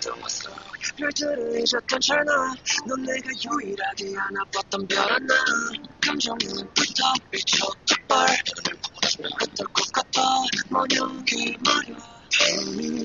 왔어. 별들을 잊었던 찰나 넌 내가 유일하게 안아봤던 별 하나. 감정은 불타 미쳐 깃발 눈을 부어주면 흩을 것 같아. 만약에 말야